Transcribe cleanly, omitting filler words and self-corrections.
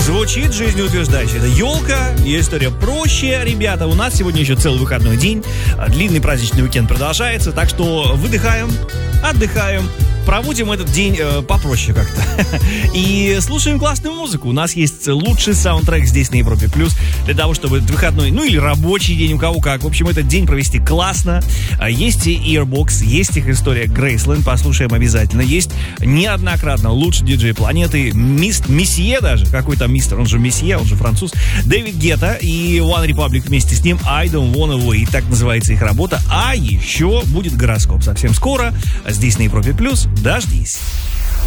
Звучит жизнеутверждающе. Это елка, ее история проще, ребята. У нас сегодня еще целый выходной день. Длинный праздничный уикенд продолжается. Так что выдыхаем, отдыхаем. Проводим этот день попроще как-то. И слушаем классную музыку. У нас есть лучший саундтрек здесь на Европе Плюс. Для того, чтобы этот выходной, ну или рабочий день, у кого как. В общем, этот день провести классно. Есть и Earbox, есть их история Graceland. Послушаем обязательно. Есть неоднократно лучший диджей планеты. Месье даже. Какой там мистер? Он же месье, он же француз. Дэвид Гетта и One Republic вместе с ним. I Don't Wanna Wait. Так называется их работа. А еще будет гороскоп совсем скоро. Здесь на Европе Плюс. Дождись.